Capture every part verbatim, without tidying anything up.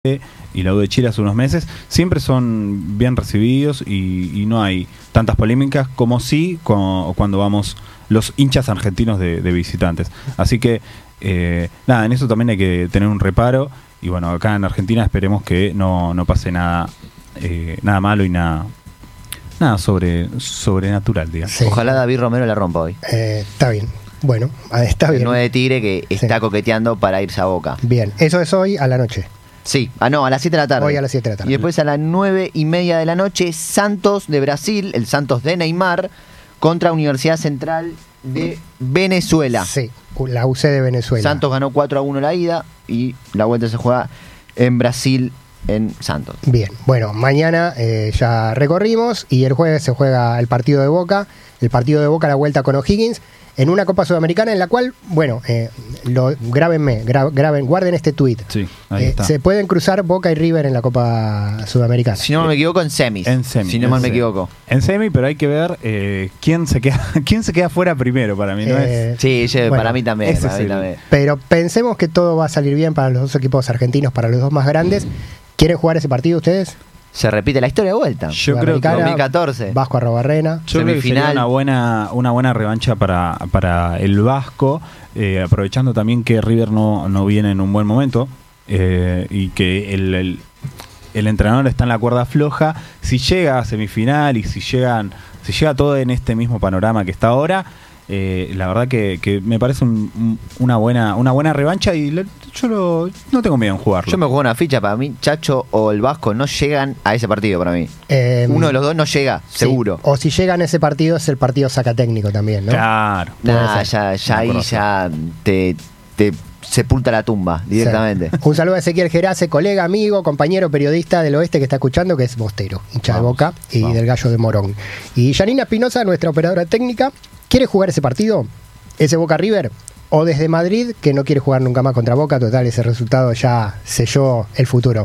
y la U de Chile hace unos meses, siempre son bien recibidos y, y no hay tantas polémicas como sí con, cuando vamos los hinchas argentinos de, de visitantes. Así que, eh, nada, en eso también hay que tener un reparo y bueno, acá en Argentina esperemos que no, no pase nada, eh, nada malo y nada nada sobre sobrenatural, digamos. Sí. Ojalá David Romero la rompa hoy. Eh, está bien. Bueno, está bien. El nueve de Tigre que está sí. coqueteando para irse a Boca. Bien, eso es hoy a la noche. Sí, ah no, a las siete de la tarde. Hoy a las siete de la tarde. Y después a las nueve y media de la noche, Santos de Brasil, el Santos de Neymar, contra Universidad Central de Venezuela. Sí, la U C de Venezuela. Santos ganó cuatro a uno la ida y la vuelta se juega en Brasil, en Santos. Bien, bueno, mañana eh, ya recorrimos y el jueves se juega el partido de Boca, el partido de Boca, la vuelta con O'Higgins, en una Copa Sudamericana en la cual, bueno, eh, lo, grábenme, gra, graben, guarden este tweet. Sí, ahí eh, está. Se pueden cruzar Boca y River en la Copa Sudamericana. Si no me equivoco, en semis. En semis. Si no mal me equivoco. En semi, pero hay que ver eh, quién se queda quién se queda fuera primero para mí, ¿no Eh, es? Sí, sí, bueno, para mí también. Para mí el- también. Pero pensemos que todo va a salir bien para los dos equipos argentinos, para los dos más grandes. ¿Quieren jugar ese partido ustedes? Se repite la historia de vuelta. Yo creo que Sudamericana, dos mil catorce. Vasco Arrobarrena. Yo creo que sería Semifinal. una buena, una buena revancha para, para el Vasco, eh, aprovechando también que River no, no viene en un buen momento eh, y que el, el, el entrenador está en la cuerda floja. Si llega a semifinal y si llegan, si llega todo en este mismo panorama que está ahora, eh, la verdad que, que me parece un- un- una buena, una buena revancha y lo- yo lo- no tengo miedo en jugarlo. Yo me juego una ficha para mí, Chacho o el Vasco no llegan a ese partido para mí. Eh, Uno de los dos no llega, sí. seguro. O si llegan a ese partido es el partido sacatécnico también, ¿no? Claro. Nah, puede ser. ya, ya Me ahí acuerdo. ya te, te sepulta la tumba directamente. Sí. Un saludo a Ezequiel Gerace, colega, amigo, compañero periodista del oeste que está escuchando, que es Bostero, hincha de Vamos, Boca y vamos. del Gallo de Morón. Y Yanina Espinosa, nuestra operadora técnica, ¿quiere jugar ese partido? ¿Ese Boca River? ¿O desde Madrid, que no quiere jugar nunca más contra Boca? Total, ese resultado ya selló el futuro.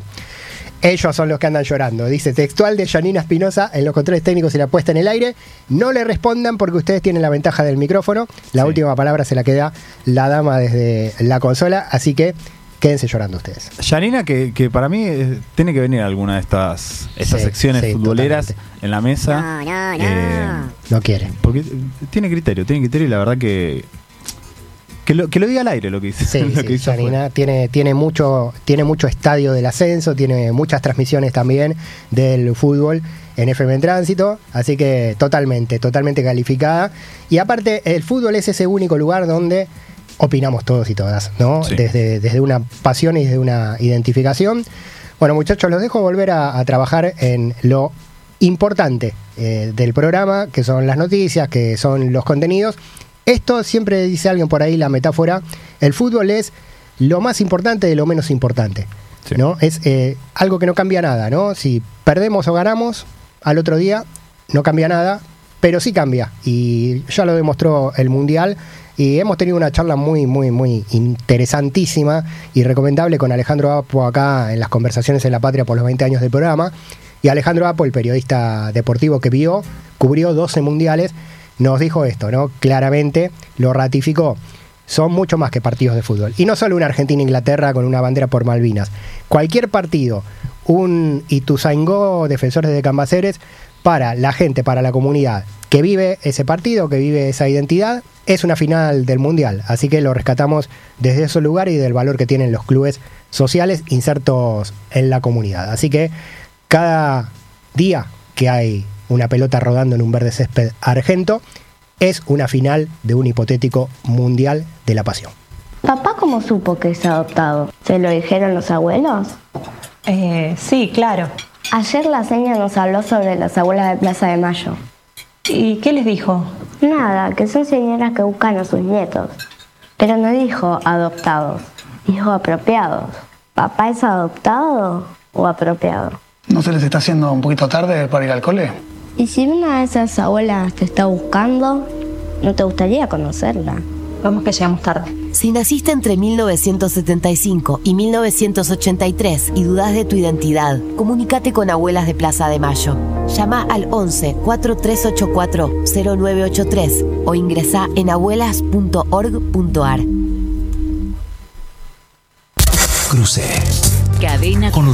Ellos son los que andan llorando. Dice textual de Yanina Espinosa en los controles técnicos y la puesta en el aire. No le respondan porque ustedes tienen la ventaja del micrófono. La Sí. última palabra se la queda la dama desde la consola. Así que quédense llorando ustedes. Yanina, que, que para mí eh, tiene que venir a alguna de estas, estas Sí, secciones sí, futboleras totalmente. en la mesa. No, no, no. Eh, No quiere. porque tiene criterio, tiene criterio y la verdad que que lo, que lo diga al aire lo que dice. Sí, lo sí, que hizo Yanina tiene, tiene, mucho, tiene mucho estadio del ascenso, tiene muchas transmisiones también del fútbol en F M en Tránsito, así que totalmente, totalmente calificada. Y aparte, el fútbol es ese único lugar donde opinamos todos y todas, ¿no? Sí. Desde, desde una pasión y desde una identificación. Bueno, muchachos, los dejo volver a, a trabajar en lo importante eh, del programa, que son las noticias, que son los contenidos. Esto siempre dice alguien por ahí, la metáfora, el fútbol es lo más importante de lo menos importante, Sí. ¿no? Es eh, algo que no cambia nada, ¿no? Si perdemos o ganamos, al otro día no cambia nada, pero sí cambia, y ya lo demostró el Mundial, y hemos tenido una charla muy, muy, muy interesantísima y recomendable con Alejandro Apo acá en las conversaciones en La Patria por los veinte años del programa, y Alejandro Apo, el periodista deportivo que vio, cubrió doce mundiales, nos dijo esto, ¿no? Claramente lo ratificó. Son mucho más que partidos de fútbol. Y no solo una Argentina-Inglaterra con una bandera por Malvinas. Cualquier partido, un Ituzaingó, Defensores de Cambaceres, para la gente, para la comunidad que vive ese partido, que vive esa identidad, es una final del Mundial. Así que lo rescatamos desde ese lugar y del valor que tienen los clubes sociales insertos en la comunidad. Así que cada día que hay una pelota rodando en un verde césped argento es una final de un hipotético Mundial de la Pasión. ¿Papá cómo supo que es adoptado? ¿Se lo dijeron los abuelos? Eh, sí, claro. Ayer la seña nos habló sobre las abuelas de Plaza de Mayo. ¿Y qué les dijo? Nada, que son señoras que buscan a sus nietos. Pero no dijo adoptados, dijo apropiados. ¿Papá es adoptado o apropiado? ¿No se les está haciendo un poquito tarde para ir al cole? Y si una de esas abuelas te está buscando, ¿no te gustaría conocerla? Vamos que llegamos tarde. Si naciste entre mil novecientos setenta y cinco y mil novecientos ochenta y tres y dudás de tu identidad, comunícate con Abuelas de Plaza de Mayo. Llama al once, cuatro tres ocho cuatro, cero nueve ocho tres o ingresá en abuelas punto org punto ar. Cruce. Cadena Con